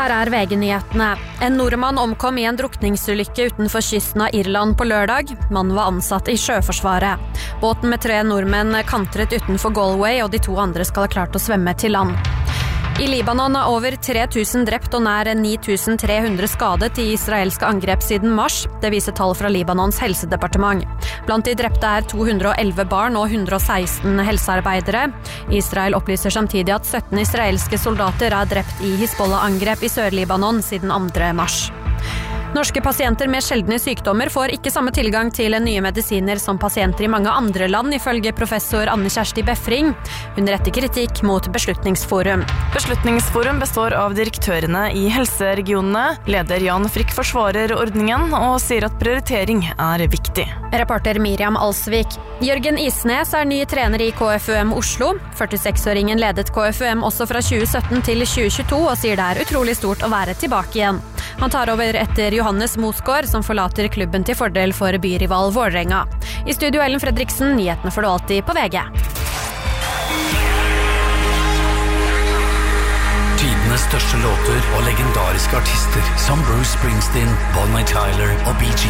Her VG-nyhetene. En nordmann omkom I en drukningsulykke utenfor kysten av Irland på lørdag. Mannen var ansatt I Sjøforsvaret. Båten med 3 nordmenn kantret utenfor Galway, og de 2 andre skal ha klart å svømme til land. I Libanon over 3000 drept og nær 9300 skadet I israelske angrep siden mars. Det viser tall fra Libanons helsedepartement. Blant de drepte 211 barn og 116 helsearbeidere. Israel opplyser samtidig at 17 israelske soldater drept I Hizbollah-angrep I Sør-Libanon siden 2. mars. Norske pasienter med sjeldne sykdommer får ikke samme tilgang til nye medisiner som pasienter I mange andre land, ifølge professor Anne Kjersti Befring. Hun retter kritikk mot Beslutningsforum. Beslutningsforum består av direktørene I helseregionene. Leder Jan Frick forsvarer ordningen og sier at prioritering viktig. Reporter Miriam Alsvik. Jørgen Isnes ny trener I KFUM Oslo. 46-åringen ledet KFUM også fra 2017 til 2022 og sier det utrolig stort å være tilbake igjen. Han tar over etter Johannes Mosgaard, som forlater klubben til fordel for byrival Vålerenga. I studio Ellen Fredriksen, nyhetene får du alltid på VG. Tidenes største låter og legendariske artister som Bruce Springsteen, Bonnie Tyler og Bee Gees.